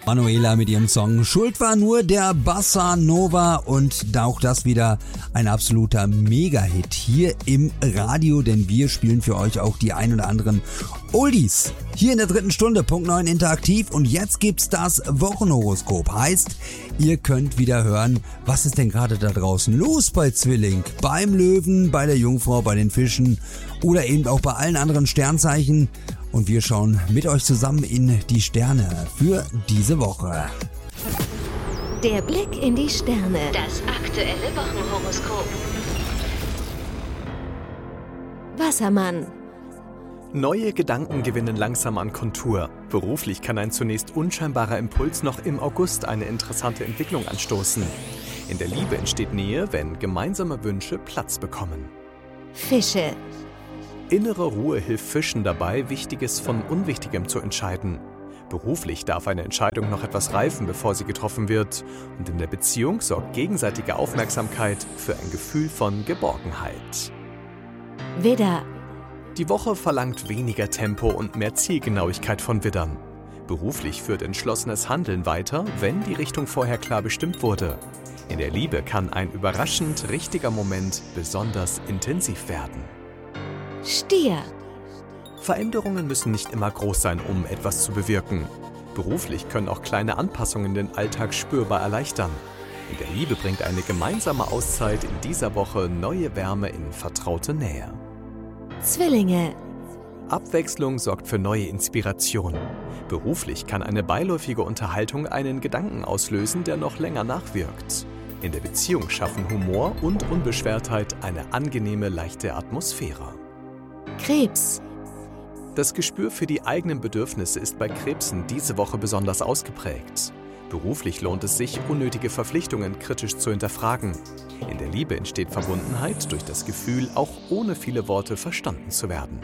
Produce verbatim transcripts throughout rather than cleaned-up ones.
Manuela mit ihrem Song Schuld war nur der Bossa Nova und auch das wieder ein absoluter Mega-Hit hier im Radio, denn wir spielen für euch auch die ein oder anderen Oldies. Hier in der dritten Stunde, Punkt neun interaktiv und jetzt gibt's das Wochenhoroskop. Heißt, ihr könnt wieder hören, was ist denn gerade da draußen los bei Zwilling, beim Löwen, bei der Jungfrau, bei den Fischen oder eben auch bei allen anderen Sternzeichen. Und wir schauen mit euch zusammen in die Sterne für diese Woche. Der Blick in die Sterne. Das aktuelle Wochenhoroskop. Wassermann. Neue Gedanken gewinnen langsam an Kontur. Beruflich kann ein zunächst unscheinbarer Impuls noch im August eine interessante Entwicklung anstoßen. In der Liebe entsteht Nähe, wenn gemeinsame Wünsche Platz bekommen. Fische. Innere Ruhe hilft Fischen dabei, Wichtiges von Unwichtigem zu entscheiden. Beruflich darf eine Entscheidung noch etwas reifen, bevor sie getroffen wird. Und in der Beziehung sorgt gegenseitige Aufmerksamkeit für ein Gefühl von Geborgenheit. Widder. Die Woche verlangt weniger Tempo und mehr Zielgenauigkeit von Widdern. Beruflich führt entschlossenes Handeln weiter, wenn die Richtung vorher klar bestimmt wurde. In der Liebe kann ein überraschend richtiger Moment besonders intensiv werden. Stier. Veränderungen müssen nicht immer groß sein, um etwas zu bewirken. Beruflich können auch kleine Anpassungen den Alltag spürbar erleichtern. In der Liebe bringt eine gemeinsame Auszeit in dieser Woche neue Wärme in vertraute Nähe. Zwillinge. Abwechslung sorgt für neue Inspiration. Beruflich kann eine beiläufige Unterhaltung einen Gedanken auslösen, der noch länger nachwirkt. In der Beziehung schaffen Humor und Unbeschwertheit eine angenehme, leichte Atmosphäre. Krebs. Das Gespür für die eigenen Bedürfnisse ist bei Krebsen diese Woche besonders ausgeprägt. Beruflich lohnt es sich, unnötige Verpflichtungen kritisch zu hinterfragen. In der Liebe entsteht Verbundenheit durch das Gefühl, auch ohne viele Worte verstanden zu werden.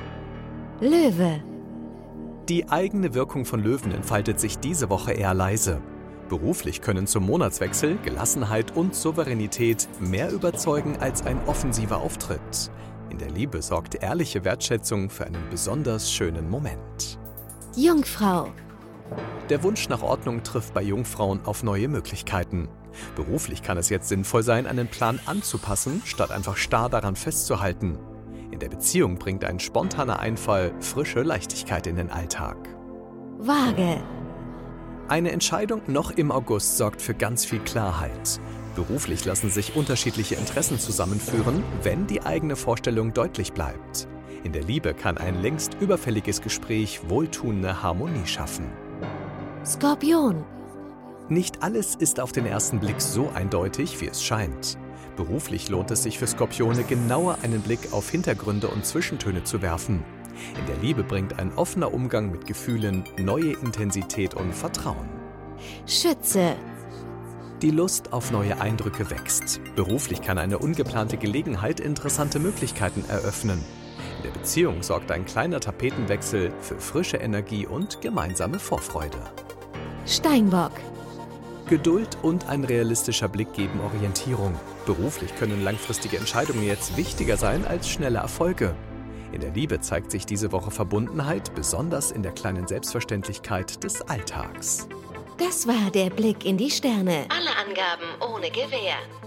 Löwe. Die eigene Wirkung von Löwen entfaltet sich diese Woche eher leise. Beruflich können zum Monatswechsel Gelassenheit und Souveränität mehr überzeugen als ein offensiver Auftritt. In der Liebe sorgt ehrliche Wertschätzung für einen besonders schönen Moment. Jungfrau. Der Wunsch nach Ordnung trifft bei Jungfrauen auf neue Möglichkeiten. Beruflich kann es jetzt sinnvoll sein, einen Plan anzupassen, statt einfach starr daran festzuhalten. In der Beziehung bringt ein spontaner Einfall frische Leichtigkeit in den Alltag. Waage. Eine Entscheidung noch im August sorgt für ganz viel Klarheit. Beruflich lassen sich unterschiedliche Interessen zusammenführen, wenn die eigene Vorstellung deutlich bleibt. In der Liebe kann ein längst überfälliges Gespräch wohltuende Harmonie schaffen. Skorpion. Nicht alles ist auf den ersten Blick so eindeutig, wie es scheint. Beruflich lohnt es sich für Skorpione, genauer einen Blick auf Hintergründe und Zwischentöne zu werfen. In der Liebe bringt ein offener Umgang mit Gefühlen neue Intensität und Vertrauen. Schütze. Die Lust auf neue Eindrücke wächst. Beruflich kann eine ungeplante Gelegenheit interessante Möglichkeiten eröffnen. In der Beziehung sorgt ein kleiner Tapetenwechsel für frische Energie und gemeinsame Vorfreude. Steinbock. Geduld und ein realistischer Blick geben Orientierung. Beruflich können langfristige Entscheidungen jetzt wichtiger sein als schnelle Erfolge. In der Liebe zeigt sich diese Woche Verbundenheit, besonders in der kleinen Selbstverständlichkeit des Alltags. Das war der Blick in die Sterne. Alle Angaben ohne Gewähr.